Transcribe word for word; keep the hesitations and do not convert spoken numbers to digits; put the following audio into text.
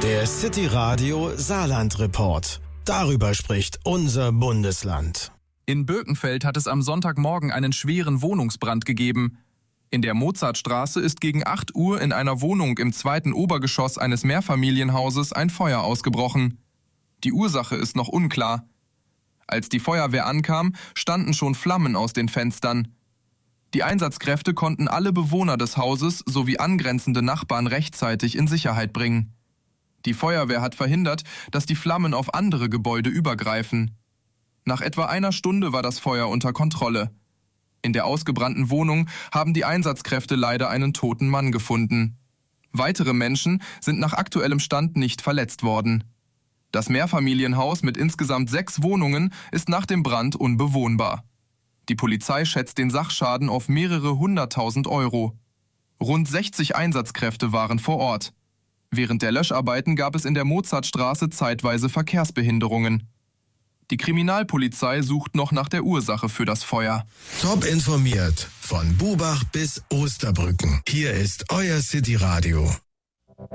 Der City Radio Saarland Report. Darüber spricht unser Bundesland. In Birkenfeld hat es am Sonntagmorgen einen schweren Wohnungsbrand gegeben. In der Mozartstraße ist gegen acht Uhr in einer Wohnung im zweiten Obergeschoss eines Mehrfamilienhauses ein Feuer ausgebrochen. Die Ursache ist noch unklar. Als die Feuerwehr ankam, standen schon Flammen aus den Fenstern. Die Einsatzkräfte konnten alle Bewohner des Hauses sowie angrenzende Nachbarn rechtzeitig in Sicherheit bringen. Die Feuerwehr hat verhindert, dass die Flammen auf andere Gebäude übergreifen. Nach etwa einer Stunde war das Feuer unter Kontrolle. In der ausgebrannten Wohnung haben die Einsatzkräfte leider einen toten Mann gefunden. Weitere Menschen sind nach aktuellem Stand nicht verletzt worden. Das Mehrfamilienhaus mit insgesamt sechs Wohnungen ist nach dem Brand unbewohnbar. Die Polizei schätzt den Sachschaden auf mehrere hunderttausend Euro. Rund sechzig Einsatzkräfte waren vor Ort. Während der Löscharbeiten gab es in der Mozartstraße zeitweise Verkehrsbehinderungen. Die Kriminalpolizei sucht noch nach der Ursache für das Feuer. Top informiert von Bubach bis Osterbrücken. Hier ist euer City Radio.